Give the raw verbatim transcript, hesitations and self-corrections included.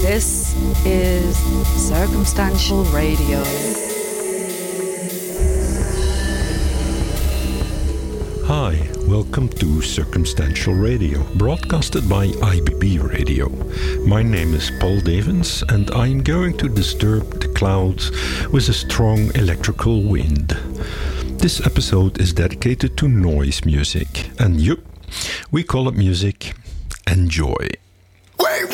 This is Circumstantial Radio. Hi, welcome to Circumstantial Radio, broadcasted by I B B Radio. My name is Paul Davins, and I'm going to disturb the clouds with a strong electrical wind. This episode is dedicated to noise music, and you, we call it music. Enjoy.